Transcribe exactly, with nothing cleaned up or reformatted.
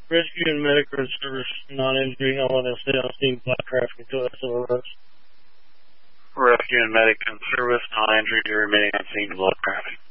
Rescue and medical service, non-injury, L N S A on scene, black traffic until S L R S. Rescue and medical service, non-injury, remaining on scene, blood traffic.